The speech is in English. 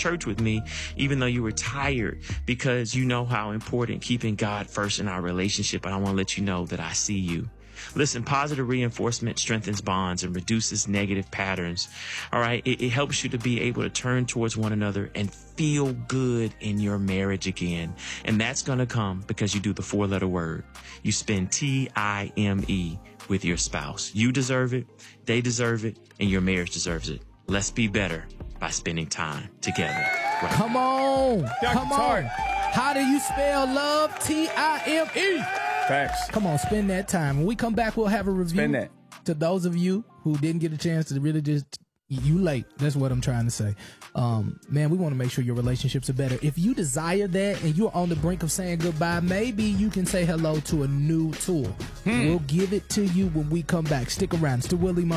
church with me, even though you were tired, because you know how important keeping God first in our relationship. And I want to let you know that I see you. Listen, positive reinforcement strengthens bonds and reduces negative patterns. All right. It helps you to be able to turn towards one another and feel good in your marriage again. And that's going to come because you do the 4-letter word. You spend time with your spouse. You deserve it. They deserve it. And your marriage deserves it. Let's be better by spending time together. Right. Come on. Dr. Come Tart. on. How do you spell love? T-I-M-E. Facts. Come on, spend that time. When we come back, we'll have a review. Spend that. To those of you who didn't get a chance to really just, you late. That's what I'm trying to say. Man, we want to make sure your relationships are better. If you desire that and you're on the brink of saying goodbye, maybe you can say hello to a new tool. We'll give it to you when we come back. Stick around. It's the Willie Mo